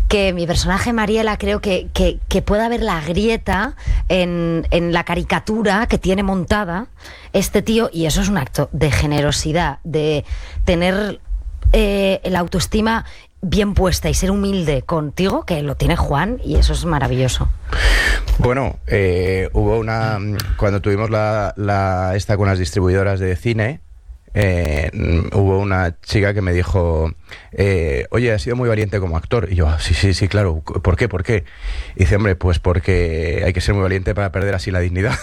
que mi personaje Mariela creo que puede haber la grieta en la caricatura que tiene montada este tío, y eso es un acto de generosidad, de tener la autoestima bien puesta y ser humilde contigo, que lo tiene Juan, y eso es maravilloso. Bueno, hubo cuando tuvimos esta con las distribuidoras de cine, hubo una chica que me dijo, oye, has sido muy valiente como actor. Y yo, sí, claro. ¿Por qué? Y dice, hombre, pues porque hay que ser muy valiente para perder así la dignidad.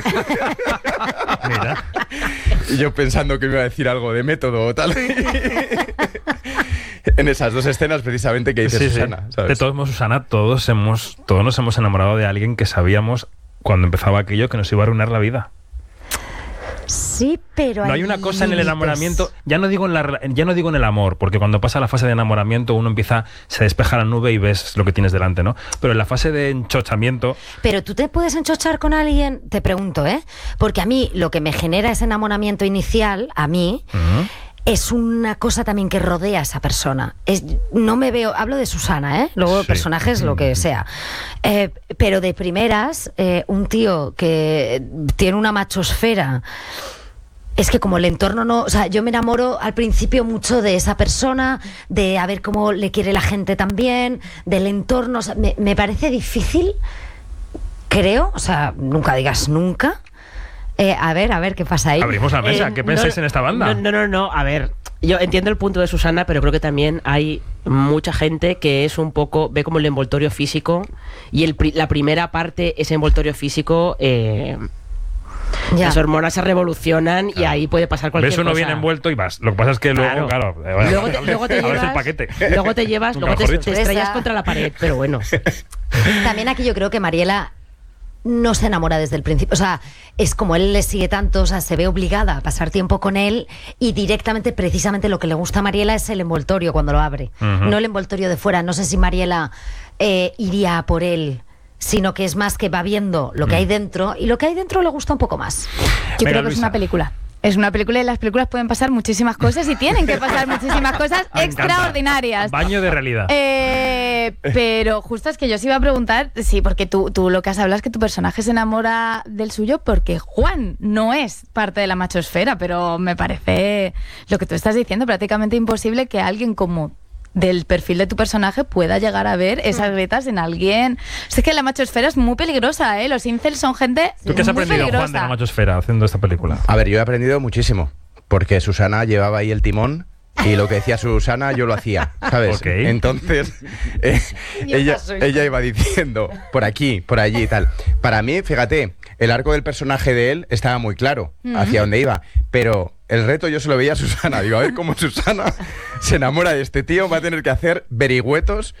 Mira. Y yo pensando que me iba a decir algo de método o tal. En esas dos escenas precisamente que dice Susana, ¿sabes? De todos modos, Susana, todos nos hemos enamorado de alguien que sabíamos cuando empezaba aquello que nos iba a arruinar la vida. Sí, pero no hay una cosa en el enamoramiento, ya no digo en el amor, porque cuando pasa la fase de enamoramiento se despeja la nube y ves lo que tienes delante, ¿no? Pero en la fase de enchochamiento... Pero tú te puedes enchochar con alguien, te pregunto, porque a mí lo que me genera ese enamoramiento inicial, a mí... Es una cosa también que rodea a esa persona. No me veo, hablo de Susana, luego personajes, lo que sea. Pero de primeras, un tío que tiene una machosfera, es que como el entorno no... O sea, yo me enamoro al principio mucho de esa persona, de a ver cómo le quiere la gente también, del entorno. O sea, me parece difícil, creo, o sea, nunca digas nunca... A ver, ¿qué pasa ahí? Abrimos la mesa, ¿qué pensáis en esta banda? No, a ver, yo entiendo el punto de Susana, pero creo que también hay mucha gente que es un poco, ve como el envoltorio físico, y la primera parte, ese envoltorio físico, las hormonas se revolucionan, y ahí puede pasar cualquier cosa. Ves uno bien envuelto y vas. Lo que pasa es que luego te llevas, luego te estrellas contra la pared, pero bueno. También aquí yo creo que Mariela no se enamora desde el principio, o sea, es como él le sigue tanto, o sea, se ve obligada a pasar tiempo con él, y directamente, precisamente lo que le gusta a Mariela es el envoltorio cuando lo abre, no el envoltorio de fuera. No sé si Mariela iría por él, sino que es más que va viendo lo que hay dentro, y lo que hay dentro le gusta un poco más. Yo creo que es una película. Es una película, y en las películas pueden pasar muchísimas cosas, y tienen que pasar muchísimas cosas extraordinarias. Baño de realidad. Pero justo es que yo os iba a preguntar, sí, porque tú lo que has hablado es que tu personaje se enamora del suyo porque Juan no es parte de la machosfera, pero me parece, lo que tú estás diciendo, prácticamente imposible que alguien como del perfil de tu personaje pueda llegar a ver esas vetas en alguien. Es que la machosfera es muy peligrosa, Los incels son gente ¿Tú qué has muy aprendido, peligrosa. Juan, de la machosfera haciendo esta película? A ver, yo he aprendido muchísimo, porque Susana llevaba ahí el timón, y lo que decía Susana yo lo hacía, ¿sabes? Okay. Entonces ella iba diciendo por aquí, por allí y tal. Para mí, fíjate, el arco del personaje de él estaba muy claro hacia dónde iba, pero el reto yo se lo veía a Susana. Digo, a ver cómo Susana se enamora de este tío, va a tener que hacer vericuetos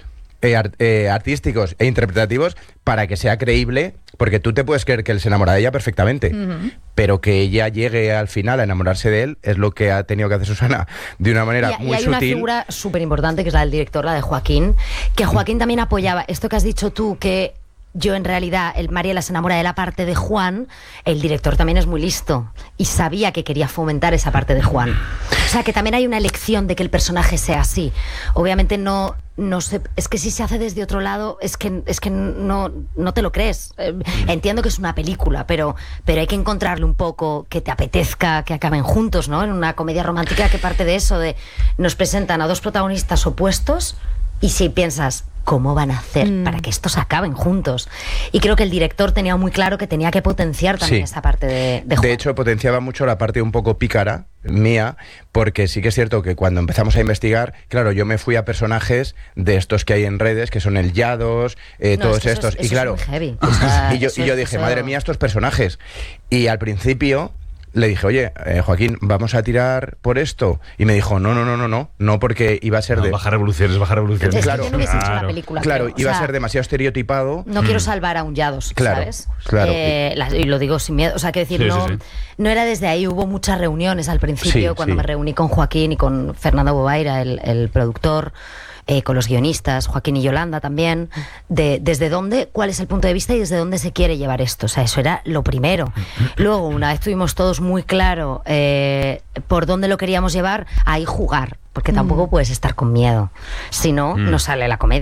artísticos e interpretativos para que sea creíble, porque tú te puedes creer que él se enamora de ella perfectamente, pero que ella llegue al final a enamorarse de él es lo que ha tenido que hacer Susana de una manera muy sutil. Y hay una figura súper importante que es la del director, la de Joaquín, que Joaquín también apoyaba esto que has dicho tú, que yo en realidad, Mariela se enamora de la parte de Juan. El director también es muy listo y sabía que quería fomentar esa parte de Juan. O sea, que también hay una elección de que el personaje sea así. Obviamente no sé, es que si se hace desde otro lado, es que no te lo crees. Entiendo que es una película, pero hay que encontrarle un poco que te apetezca que acaben juntos, ¿no? En una comedia romántica, que parte de eso, de nos presentan a dos protagonistas opuestos, y si piensas, ¿cómo van a hacer para que estos acaben juntos? Y creo que el director tenía muy claro que tenía que potenciar también esa parte de Juan. De hecho, potenciaba mucho la parte un poco pícara mía, porque sí que es cierto que cuando empezamos a investigar, claro, yo me fui a personajes de estos que hay en redes, que son el Yados, todos estos. Eso y claro, es muy heavy. y yo dije, madre mía, estos personajes. Y al principio le dije, oye, Joaquín, ¿vamos a tirar por esto? Y me dijo, no, porque iba a ser bajar revoluciones. Claro, yo no hubiese hecho la película. Claro, iba a ser demasiado estereotipado. No quiero salvar a un Yados, ¿sabes? Claro. Y lo digo sin miedo, o sea, quiero decir, no era desde ahí. Hubo muchas reuniones al principio, cuando me reuní con Joaquín y con Fernando Bobaira, el productor, con los guionistas, Joaquín y Yolanda también, desde dónde, cuál es el punto de vista y desde dónde se quiere llevar esto. O sea, eso era lo primero. Luego, una vez tuvimos todos muy claro por dónde lo queríamos llevar, ahí jugar, porque tampoco puedes estar con miedo, si no, no sale la comedia.